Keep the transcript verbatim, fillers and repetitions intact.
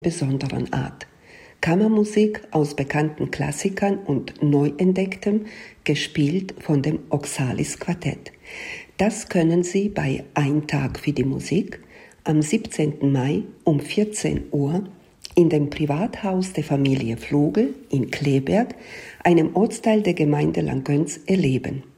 besonderen Art. Kammermusik aus bekannten Klassikern und neu entdecktem, gespielt von dem Oxalis Quartett. Das können Sie bei Ein Tag für die Musik am siebzehnten Mai um vierzehn Uhr in dem Privathaus der Familie Vogel in Kleeberg, einem Ortsteil der Gemeinde Langgöns, erleben.